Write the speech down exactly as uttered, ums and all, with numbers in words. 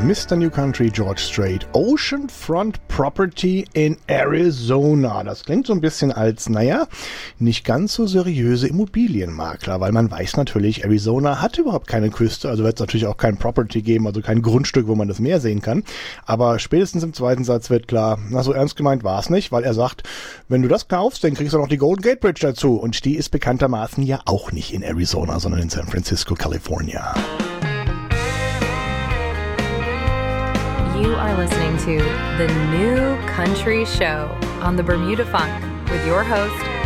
Mister New Country, George Strait, Oceanfront Property in Arizona. Das klingt so ein bisschen als, naja, nicht ganz so seriöse Immobilienmakler, weil man weiß natürlich, Arizona hat überhaupt keine Küste, also wird es natürlich auch kein Property geben, also kein Grundstück, wo man das Meer sehen kann. Aber spätestens im zweiten Satz wird klar, na so ernst gemeint war es nicht, weil er sagt, wenn du das kaufst, dann kriegst du noch die Golden Gate Bridge dazu. Und die ist bekanntermaßen ja auch nicht in Arizona, sondern in San Francisco, California. You are listening to The New Country Show on the Bermuda Funk with your host,